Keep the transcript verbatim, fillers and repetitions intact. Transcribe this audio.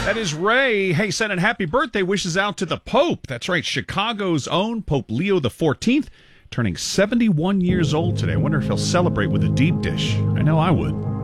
That is Ray. Hey, sending happy birthday wishes out to the Pope. That's right, Chicago's own Pope Leo the fourteenth, turning seventy-one years old today. I wonder if he'll celebrate with a deep dish. I know I would.